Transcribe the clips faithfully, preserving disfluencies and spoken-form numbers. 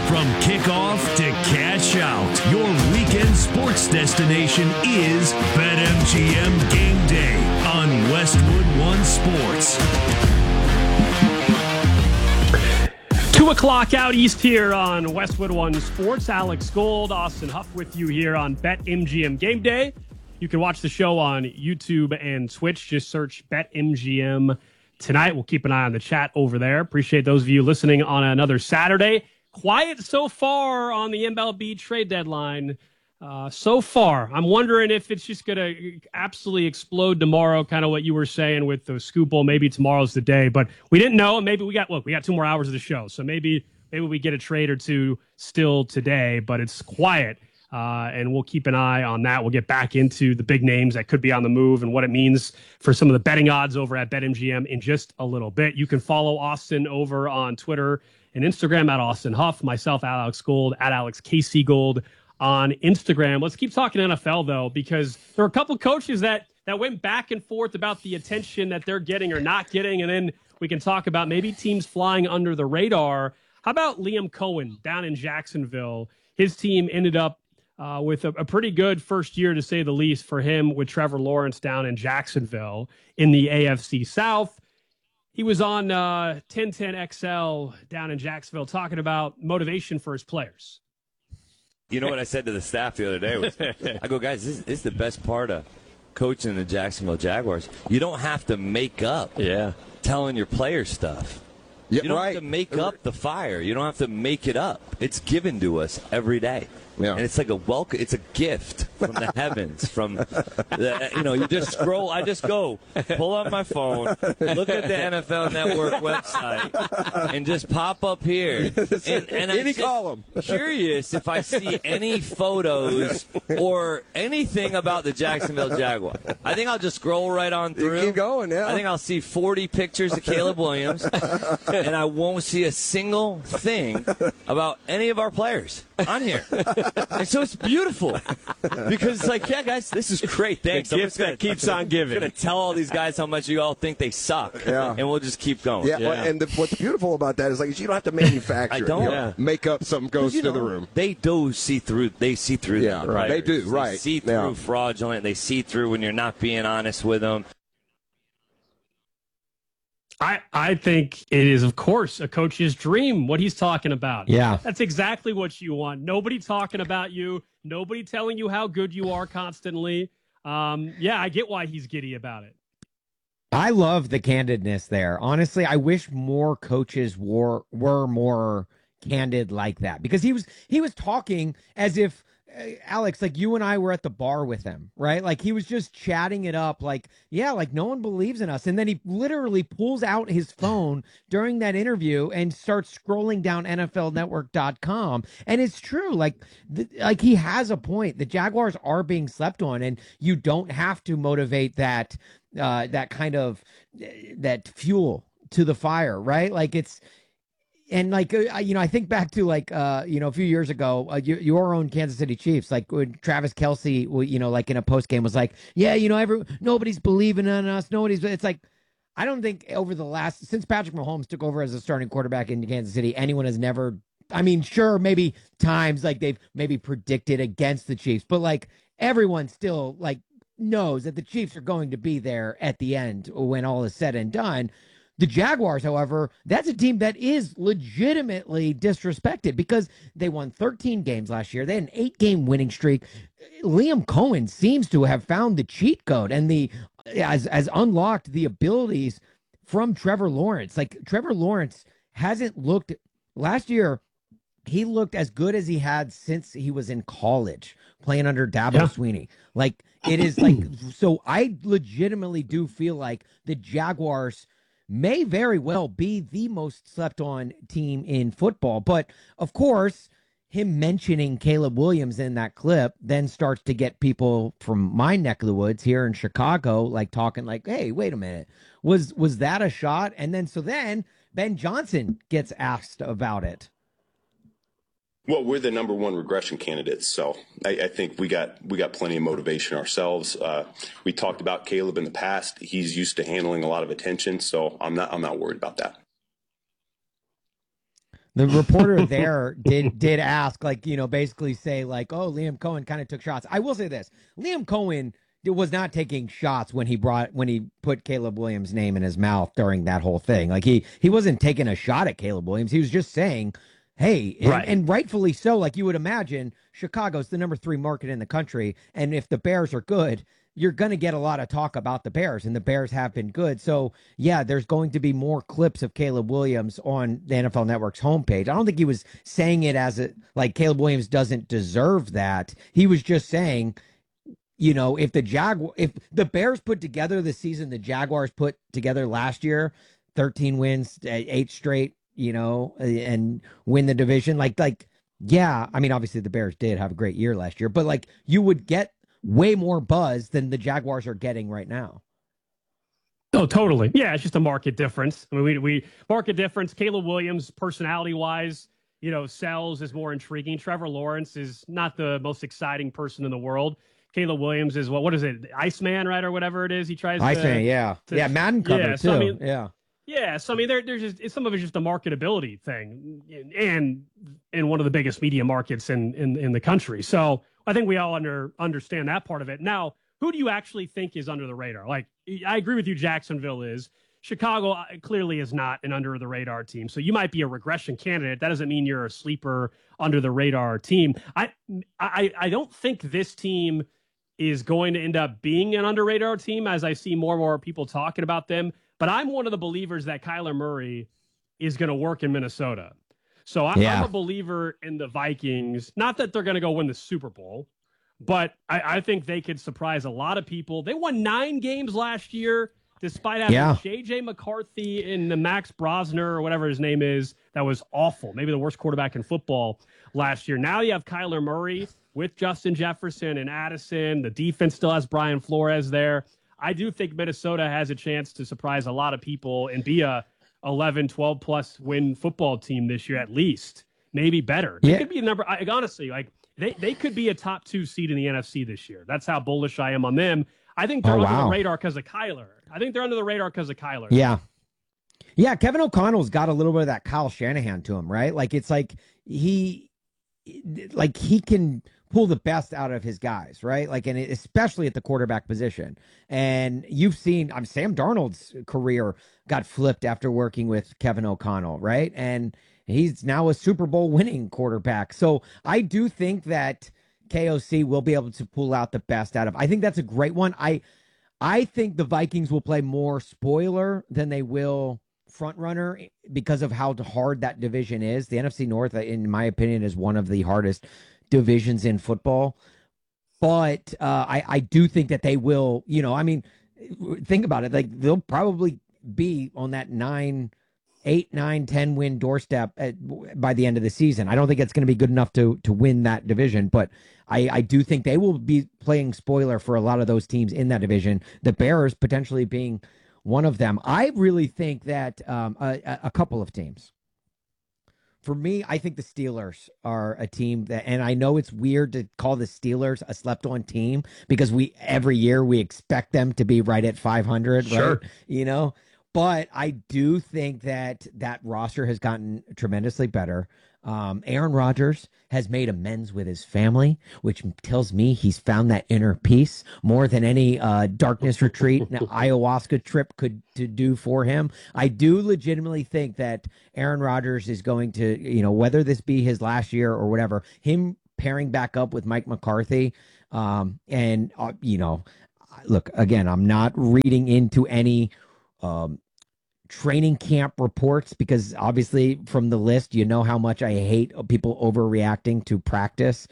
From kickoff to cash out, your weekend sports destination is BetMGM Game Day on Westwood One Sports. Two o'clock out east here on Westwood One Sports. Alex Gold, Austin Huff with you here on BetMGM Game Day. You can watch the show on YouTube and Twitch. Just search BetMGM tonight. We'll keep an eye on the chat over there. Appreciate those of you listening on another Saturday. Quiet so far on the M L B trade deadline. Uh, so far, I'm wondering if it's just going to absolutely explode tomorrow, kind of what you were saying with the Scoop Bowl. Maybe tomorrow's the day, but we didn't know. Maybe we got, look, we got two more hours of the show, so maybe maybe we get a trade or two still today, but it's quiet, uh, and we'll keep an eye on that. We'll get back into the big names that could be on the move and what it means for some of the betting odds over at BetMGM in just a little bit. You can follow Austin over on Twitter and Instagram at Austin Huff, myself, Alex Gold, at Alex K C Gold on Instagram. Let's keep talking N F L, though, because there are a couple coaches that, that went back and forth about the attention that they're getting or not getting, and then we can talk about maybe teams flying under the radar. How about Liam Cohen down in Jacksonville? His team ended up uh, with a, a pretty good first year, to say the least, for him with Trevor Lawrence down in Jacksonville in the A F C South. He was on uh, ten ten X L down in Jacksonville talking about motivation for his players. You know what I said to the staff the other day was, I go, guys, this, this is the best part of coaching the Jacksonville Jaguars. You don't have to make up yeah. telling your players stuff. Yeah, you don't right. have to make up the fire. You don't have to make it up. It's given to us every day. Yeah. And it's like a welcome. It's a gift from the heavens. From the, you know, you just scroll. I just go pull up my phone, look at the N F L Network website, and just pop up here. And, and any I'm column. Curious if I see any photos or anything about the Jacksonville Jaguars. I think I'll just scroll right on through. You keep going, yeah. I think I'll see forty pictures of Caleb Williams, and I won't see a single thing about any of our players on here. And so it's beautiful because it's like, yeah, guys, this is great. Thanks. The gift that keeps on giving. I'm going to tell all these guys how much you all think they suck, yeah. and we'll just keep going. Yeah, yeah. Well, and the, what's beautiful about that is like you don't have to manufacture. I don't you know, yeah. make up something goes you to know, the room. They do see through. They see through. Yeah, the right. They do. Right. They see through yeah. fraudulent. They see through when you're not being honest with them. I, I think it is, of course, a coach's dream, what he's talking about. Yeah. That's exactly what you want. Nobody talking about you. Nobody telling you how good you are constantly. Um, yeah, I get why he's giddy about it. I love the candidness there. Honestly, I wish more coaches were were more candid like that, because he was he was talking as if, uh, Alex, like you and I were at the bar with him, right? Like he was just chatting it up like, yeah, like no one believes in us. And then he literally pulls out his phone during that interview and starts scrolling down N F L network dot com. And it's true. Like, th- like he has a point. The Jaguars are being slept on, and you don't have to motivate that, uh, that kind of, uh, that fuel to the fire, right? Like it's, And like, uh, you know, I think back to like, uh, you know, a few years ago, uh, your, your own Kansas City Chiefs, like when Travis Kelce, you know, like in a post game was like, yeah, you know, every, nobody's believing in us. Nobody's, it's like, I don't think over the last, since Patrick Mahomes took over as a starting quarterback in Kansas City, anyone has never, I mean, sure, maybe times like they've maybe predicted against the Chiefs, but like everyone still like knows that the Chiefs are going to be there at the end when all is said and done. The Jaguars, however, that's a team that is legitimately disrespected because they won thirteen games last year. They had an eight-game winning streak. Liam Cohen seems to have found the cheat code and the has, has unlocked the abilities from Trevor Lawrence. Like, Trevor Lawrence hasn't looked – last year, he looked as good as he had since he was in college playing under Dabo yeah. Sweeney. Like, it is like – so I legitimately do feel like the Jaguars – may very well be the most slept on team in football. But of course, him mentioning Caleb Williams in that clip then starts to get people from my neck of the woods here in Chicago, like talking like, hey, wait a minute. Was, was that a shot? And then, so then Ben Johnson gets asked about it. Well, we're the number one regression candidates, so I, I think we got we got plenty of motivation ourselves. Uh, we talked about Caleb in the past; he's used to handling a lot of attention, so I'm not I'm not worried about that. The reporter there did did ask, like, you know, basically say, like, oh, Liam Cohen kind of took shots. I will say this. Liam Cohen was not taking shots when he brought when he put Caleb Williams' name in his mouth during that whole thing. Like, he he wasn't taking a shot at Caleb Williams. He was just saying, hey, and, Right. and rightfully so. Like, you would imagine, Chicago's the number three market in the country. And if the Bears are good, you're going to get a lot of talk about the Bears, and the Bears have been good. So, yeah, there's going to be more clips of Caleb Williams on the N F L Network's homepage. I don't think he was saying it as a, like, Caleb Williams doesn't deserve that. He was just saying, you know, if the Jag, if the Bears put together the season the Jaguars put together last year, thirteen wins, eight straight, you know, and win the division, like, like, yeah, I mean, obviously the Bears did have a great year last year, but, like, you would get way more buzz than the Jaguars are getting right now. Oh, totally. Yeah, it's just a market difference. I mean, we, we market difference. Caleb Williams, personality-wise, you know, sells is more intriguing. Trevor Lawrence is not the most exciting person in the world. Caleb Williams is, what, what is it, Iceman, right, or whatever it is he tries to... Iceman, yeah. To, yeah, Madden cover, yeah, too. So, I mean, yeah. Yeah, so I mean, there, there's just it's, some of it's just a marketability thing, and in one of the biggest media markets in, in in the country. So I think we all under understand that part of it. Now, who do you actually think is under the radar? Like, I agree with you, Jacksonville is. Chicago clearly is not an under the radar team. So you might be a regression candidate. That doesn't mean you're a sleeper under the radar team. I I I don't think this team is going to end up being an under radar team, as I see more and more people talking about them. But I'm one of the believers that Kyler Murray is going to work in Minnesota. So I, yeah. I'm a believer in the Vikings. Not that they're going to go win the Super Bowl, but I, I think they could surprise a lot of people. They won nine games last year, despite having yeah. J J McCarthy and the Max Brosner, or whatever his name is. That was awful. Maybe the worst quarterback in football last year. Now you have Kyler Murray with Justin Jefferson and Addison. The defense still has Brian Flores there. I do think Minnesota has a chance to surprise a lot of people and be a eleven, twelve plus win football team this year, at least, maybe better. They yeah. could be a number. I, honestly, like they, they could be a top two seed in the N F C this year. That's how bullish I am on them. I think they're oh, under wow. the radar because of Kyler. I think they're under the radar because of Kyler. Yeah. Yeah. Kevin O'Connell's got a little bit of that Kyle Shanahan to him, right? Like, it's like he, like he can pull the best out of his guys, right? Like, and especially at the quarterback position. And you've seen, I'm Sam Darnold's career got flipped after working with Kevin O'Connell, right? And he's now a Super Bowl winning quarterback. So I do think that K O C will be able to pull out the best out of. I think that's a great one. I, I think the Vikings will play more spoiler than they will front runner because of how hard that division is. The N F C North, in my opinion, is one of the hardest divisions in football. But uh, I, I do think that they will, you know, I mean, think about it. Like, they'll probably be on that nine, eight, nine, ten win doorstep at, by the end of the season. I don't think it's going to be good enough to to win that division, but I, I do think they will be playing spoiler for a lot of those teams in that division. The Bears potentially being one of them. I really think that um, a, a couple of teams. For me, I think the Steelers are a team that, and I know it's weird to call the Steelers a slept-on team because we every year we expect them to be right at five hundred, Sure. right? You know, but I do think that that roster has gotten tremendously better. Um, Aaron Rodgers has made amends with his family, which tells me he's found that inner peace more than any uh, darkness retreat and ayahuasca trip could to do for him. I do legitimately think that Aaron Rodgers is going to, you know, whether this be his last year or whatever, him pairing back up with Mike McCarthy. Um, and, uh, you know, look, again, I'm not reading into any um, training camp reports because obviously from the list, you know how much I hate people overreacting to practice.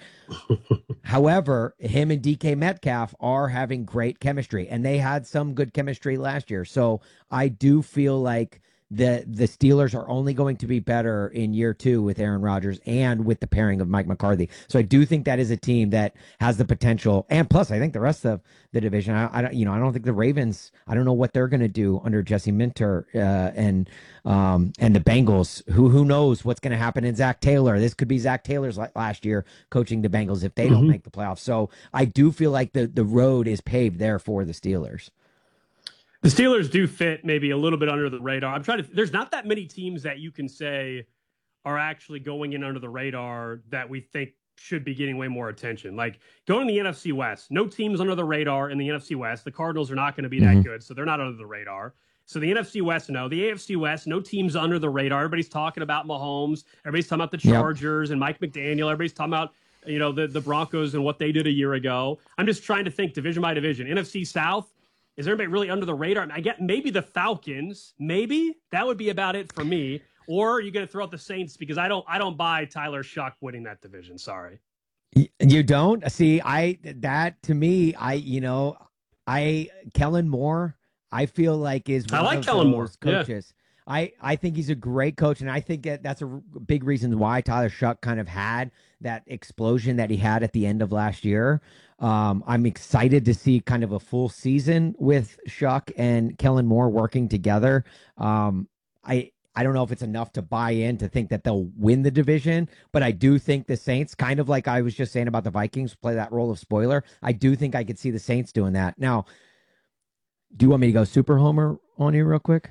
However, him and D K Metcalf are having great chemistry and they had some good chemistry last year. So I do feel like the the Steelers are only going to be better in year two with Aaron Rodgers and with the pairing of Mike McCarthy. So I do think that is a team that has the potential. And plus, I think the rest of the division, I, I don't, you know, I don't think the Ravens, I don't know what they're going to do under Jesse Minter uh, and um, and the Bengals. Who who knows what's going to happen in Zach Taylor? This could be Zach Taylor's last year coaching the Bengals if they don't mm-hmm. make the playoffs. So I do feel like the the road is paved there for the Steelers. The Steelers do fit maybe a little bit under the radar. I'm trying to, there's not that many teams that you can say are actually going in under the radar that we think should be getting way more attention. Like going to the N F C West, no teams under the radar in the N F C West. The Cardinals are not going to be mm-hmm. that good, so they're not under the radar. So the N F C West, no. The A F C West, no teams under the radar. Everybody's talking about Mahomes. Everybody's talking about the Chargers yep. and Mike McDaniel. Everybody's talking about, you know, the, the Broncos and what they did a year ago. I'm just trying to think division by division. N F C South, is everybody really under the radar? I get maybe the Falcons. Maybe. That would be about it for me. Or you're going to throw out the Saints because I don't I don't buy Tyler Shuck winning that division. Sorry. You don't? See, I that to me, I you know, I Kellen Moore, I feel like is one I like of Kellen those Moore. coaches. Yeah. I, I think he's a great coach, and I think that that's a big reason why Tyler Shuck kind of had that explosion that he had at the end of last year. Um, I'm excited to see kind of a full season with Shuck and Kellen Moore working together. Um, I I don't know if it's enough to buy in to think that they'll win the division, but I do think the Saints, kind of like I was just saying about the Vikings, play that role of spoiler. I do think I could see the Saints doing that. Now, do you want me to go super homer on you real quick?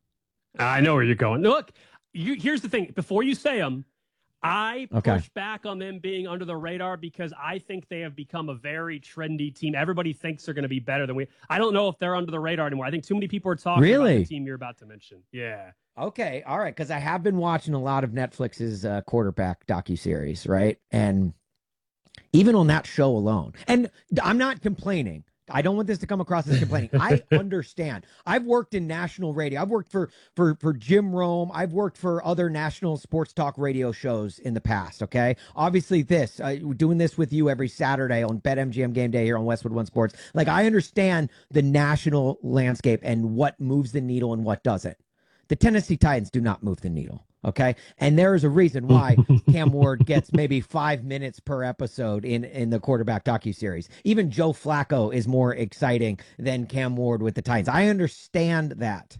I know where you're going. Look, you, here's the thing. Before you say them, I okay. push back on them being under the radar because I think they have become a very trendy team. Everybody thinks they're going to be better than we. I don't know if they're under the radar anymore. I think too many people are talking really? about the team you're about to mention. Yeah. Okay. All right. Because I have been watching a lot of Netflix's uh, quarterback docuseries, right? And even on that show alone, and I'm not complaining. I don't want this to come across as complaining. I understand. I've worked in national radio. I've worked for for for Jim Rome. I've worked for other national sports talk radio shows in the past. Okay, obviously this uh, doing this with you every Saturday on BetMGM Game Day here on Westwood One Sports. Like I understand the national landscape and what moves the needle and what doesn't. The Tennessee Titans do not move the needle. Okay. And there is a reason why Cam Ward gets maybe five minutes per episode in, in the quarterback docuseries. Even Joe Flacco is more exciting than Cam Ward with the Titans. I understand that.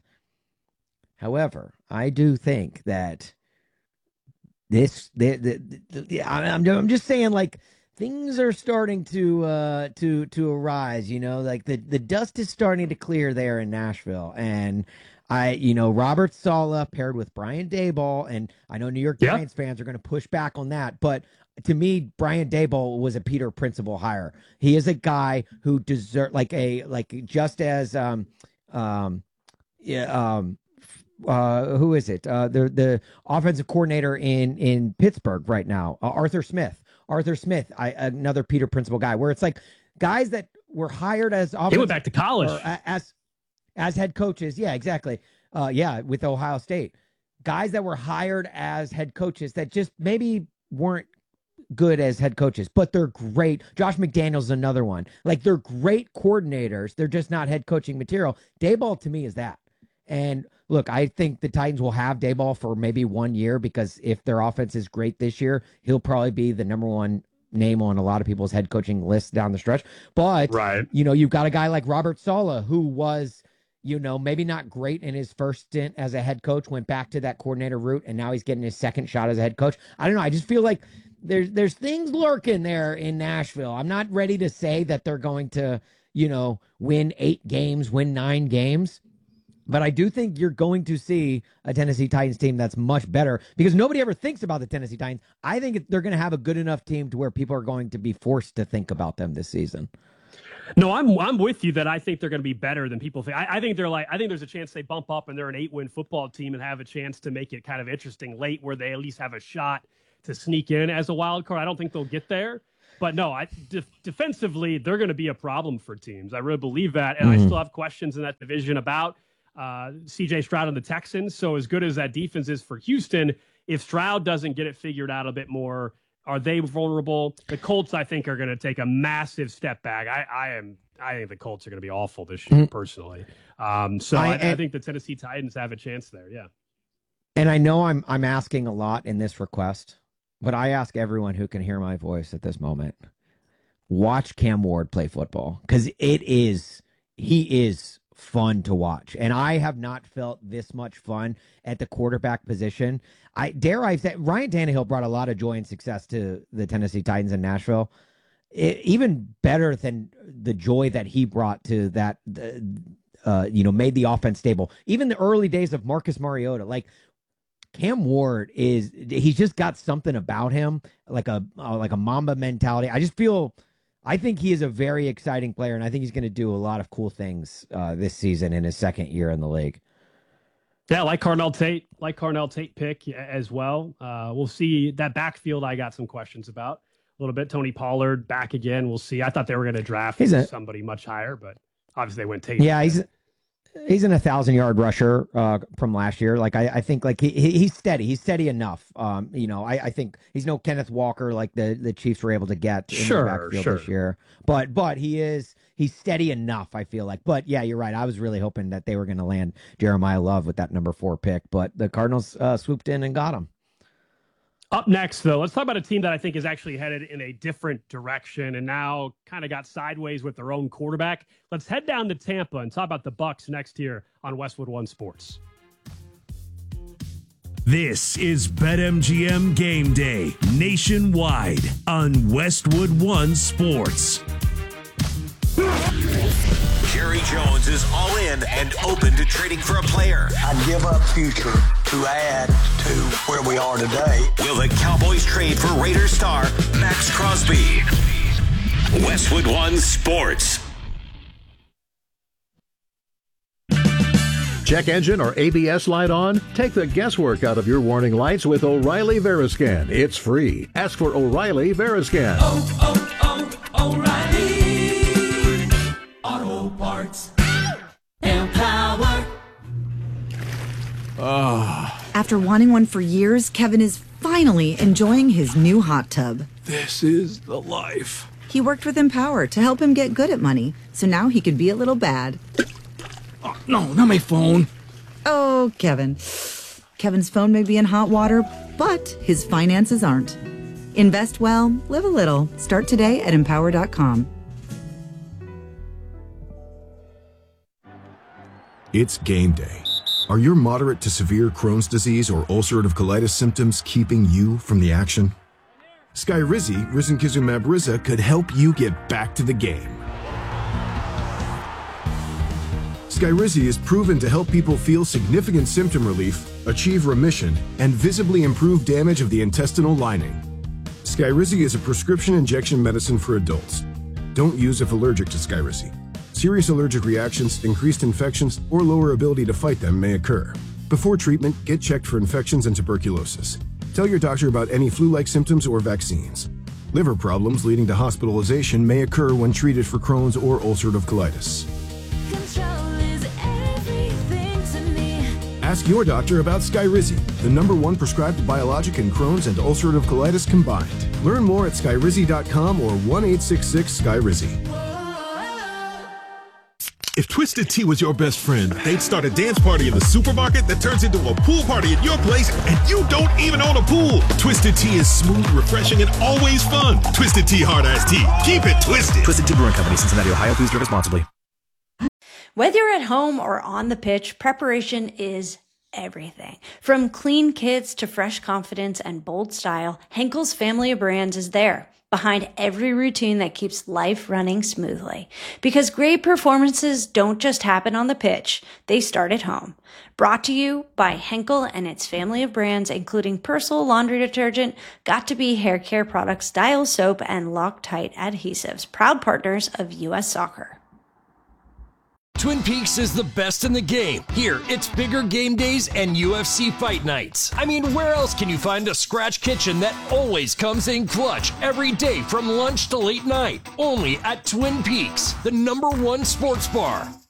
However, I do think that this, the, the, the, I'm, I'm just saying like things are starting to, uh, to, to arise, you know, like the, the dust is starting to clear there in Nashville. And I, you know, Robert Saleh paired with Brian Daboll, and I know New York yeah. Giants fans are going to push back on that, but to me, Brian Daboll was a Peter Principle hire. He is a guy who deserve like a like just as um um yeah um uh who is it uh the the offensive coordinator in in Pittsburgh right now, uh, Arthur Smith. Arthur Smith, I another Peter Principle guy. Where it's like guys that were hired as he went back to college or, uh, as. As head coaches, yeah, exactly. Uh, yeah, with Ohio State. Guys that were hired as head coaches that just maybe weren't good as head coaches, but they're great. Josh McDaniels is another one. Like, they're great coordinators. They're just not head coaching material. Daboll, to me, is that. And, look, I think the Titans will have Daboll for maybe one year because if their offense is great this year, he'll probably be the number one name on a lot of people's head coaching lists down the stretch. But, right. you know, you've got a guy like Robert Saleh who was – you know, maybe not great in his first stint as a head coach, went back to that coordinator route, and now he's getting his second shot as a head coach. I don't know. I just feel like there's there's things lurking there in Nashville. I'm not ready to say that they're going to, you know, win eight games, win nine games. But I do think you're going to see a Tennessee Titans team that's much better because nobody ever thinks about the Tennessee Titans. I think they're going to have a good enough team to where people are going to be forced to think about them this season. No, I'm I'm with you that I think they're going to be better than people think. I, I think they're like I think there's a chance they bump up and they're an eight-win football team and have a chance to make it kind of interesting late, where they at least have a shot to sneak in as a wild card. I don't think they'll get there, but no, I def- defensively they're going to be a problem for teams. I really believe that, and mm-hmm. I still have questions in that division about uh, C J Stroud and the Texans. So as good as that defense is for Houston, if Stroud doesn't get it figured out a bit more, are they vulnerable? The Colts, I think, are going to take a massive step back. I, I am. I think the Colts are going to be awful this year, personally. Um, so I, I, I think the Tennessee Titans have a chance there. Yeah. And I know I'm I'm asking a lot in this request, but I ask everyone who can hear my voice at this moment: watch Cam Ward play football, because it is he is fun to watch, and I have not felt this much fun at the quarterback position. I dare I say Ryan Tannehill brought a lot of joy and success to the Tennessee Titans in Nashville, it, even better than the joy that he brought to that. Uh, you know, made the offense stable. Even the early days of Marcus Mariota, like Cam Ward is he's just got something about him, like a uh, like a Mamba mentality. I just feel I think he is a very exciting player, and I think he's going to do a lot of cool things uh, this season in his second year in the league. Yeah, like Carnell Tate, like Carnell Tate pick as well. Uh, we'll see that backfield. I got some questions about a little bit. Tony Pollard back again. We'll see. I thought they were going to draft a, somebody much higher, but obviously they went Tate. Yeah, he's he's an a thousand yard rusher uh, from last year. Like I, I think like he, he he's steady. He's steady enough. Um, you know, I, I think he's no Kenneth Walker like the, the Chiefs were able to get in sure, the backfield sure. this year. But but he is. He's steady enough, I feel like. But, yeah, you're right. I was really hoping that they were going to land Jeremiah Love with that number four pick. But the Cardinals uh, swooped in and got him. Up next, though, let's talk about a team that I think is actually headed in a different direction and now kind of got sideways with their own quarterback. Let's head down to Tampa and talk about the Bucs next here on Westwood One Sports. This is BetMGM Game Day nationwide on Westwood One Sports. Jerry Jones is all in and open to trading for a player. I'd give up future to add to where we are today. Will the Cowboys trade for Raiders star Max Crosby? Westwood One Sports. Check engine or A B S light on? Take the guesswork out of your warning lights with O'Reilly Veriscan. It's free. Ask for O'Reilly Veriscan. Oh, oh, O'Reilly Auto Parts. Empower. Oh. After wanting one for years, Kevin is finally enjoying his new hot tub. This is the life. He worked with Empower to help him get good at money, so now he could be a little bad. Oh, no, not my phone. Oh, Kevin. Kevin's phone may be in hot water, but his finances aren't. Invest well, live a little. Start today at empower dot com. It's game day. Are your moderate to severe Crohn's disease or ulcerative colitis symptoms keeping you from the action? Skyrizi, risankizumab Riza, could help you get back to the game. Skyrizi is proven to help people feel significant symptom relief, achieve remission, and visibly improve damage of the intestinal lining. Skyrizi is a prescription injection medicine for adults. Don't use if allergic to Skyrizi. Serious allergic reactions, increased infections, or lower ability to fight them may occur. Before treatment, get checked for infections and tuberculosis. Tell your doctor about any flu-like symptoms or vaccines. Liver problems leading to hospitalization may occur when treated for Crohn's or ulcerative colitis. Ask your doctor about Skyrizi, the number one prescribed biologic in Crohn's and ulcerative colitis combined. Learn more at skyrizi dot com or one eight six six Skyrizi. If Twisted Tea was your best friend, they'd start a dance party in the supermarket that turns into a pool party at your place, and you don't even own a pool. Twisted Tea is smooth, refreshing, and always fun. Twisted Tea Hard Iced Tea. Keep it twisted. Twisted Tea Brewing Company, Cincinnati, Ohio. Please drink responsibly. Whether you're at home or on the pitch, preparation is everything. From clean kits to fresh confidence and bold style, Henkel's family of brands is there, behind every routine that keeps life running smoothly. Because great performances don't just happen on the pitch, they start at home. Brought to you by Henkel and its family of brands, including Persil laundry detergent, Got2b hair care products, Dial soap, and Loctite adhesives, proud partners of U S Soccer. Twin Peaks is the best in the game. Here, it's bigger game days and U F C fight nights. I mean, where else can you find a scratch kitchen that always comes in clutch every day from lunch to late night? Only at Twin Peaks, the number one sports bar.